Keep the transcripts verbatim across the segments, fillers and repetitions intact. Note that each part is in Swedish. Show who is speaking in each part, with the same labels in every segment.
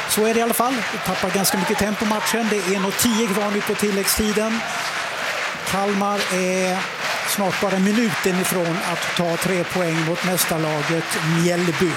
Speaker 1: så är det i alla fall. Vi tappar ganska mycket tempo på matchen. Det är en och tio kvar nu på tilläggstiden. Kalmar är snart bara minuten ifrån att ta tre poäng mot mästarlaget Mjällby.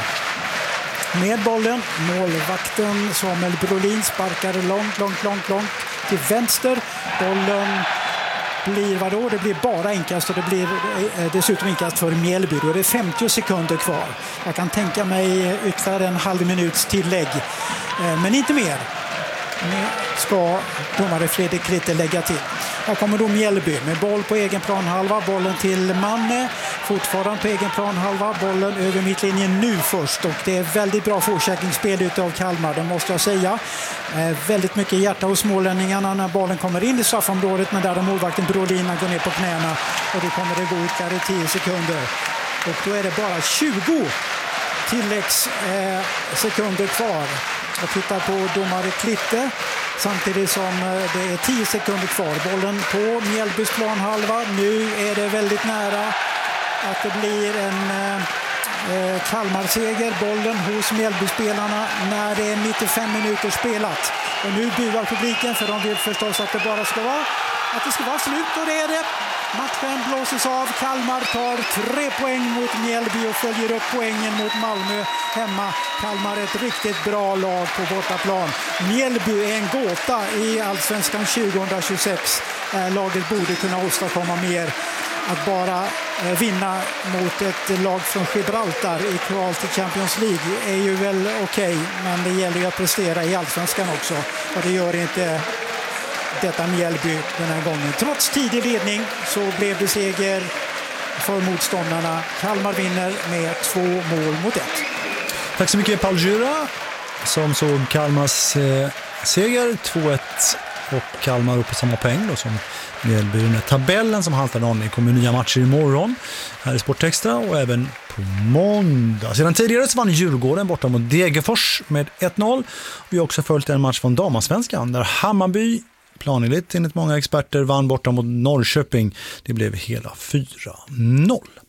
Speaker 1: Med bollen, målvakten Samuel Brolin sparkar långt, långt, långt, långt till vänster. Bollen blir vadå? Det blir bara inkast och det blir eh, dessutom inkast för Mjällby. Då är det femtio sekunder kvar. Jag kan tänka mig ytterligare en halv minuts tillägg. Eh, men inte mer. Nu ska domare Fredrik Litte lägga till. Här kommer då Mjällby med boll på egen planhalva. Bollen till Manne. Fortfarande på egen planhalva. Bollen över mittlinjen nu först. Och det är väldigt bra fortsättningsspel utav Kalmar, det måste jag säga. Eh, väldigt mycket hjärta hos smålänningarna när bollen kommer in i straffområdet. Men där är målvakten Brolina går ner på knäna. Och då kommer det gå ytterligare tio sekunder. Och då är det bara tjugo tilläggs eh, sekunder kvar. Jag tittar på domare Klitte samtidigt som det är tio sekunder kvar. Bollen på Mjällbys planhalva. Nu är det väldigt nära att det blir en eh, Kalmar-seger. Bollen hos Mjällbyspelarna när det är nittiofem minuter spelat. Och nu buar publiken för de vill förstås att det bara ska vara att det ska vara slut, och det är det. Matchen blåses av. Kalmar tar tre poäng mot Mjällby och följer upp poängen mot Malmö hemma. Kalmar är ett riktigt bra lag på bortaplan. Mjällby är en gåta i Allsvenskan tjugohundratjugosex. Laget borde kunna åstadkomma mer. Att bara vinna mot ett lag från Gibraltar i kval till Champions League är ju väl okej, men det gäller ju att prestera i Allsvenskan också. Och det gör inte detta Mjällby den här gången. Trots tidig ledning så blev det seger för motståndarna. Kalmar vinner med två mål mot ett.
Speaker 2: Tack så mycket Paul Djura som såg Kalmars eh, seger två ett, och Kalmar upp på samma poäng då som Mjällby. Den här tabellen som haltar någon. Det kommer nya matcher imorgon här i Sportextra och även på måndag. Sedan tidigare så vann Djurgården borta mot Degerfors med ett noll. Vi har också följt en match från Damasvenskan där Hammarby planenligt enligt många experter vann borta mot Norrköping. Det blev hela fyra noll.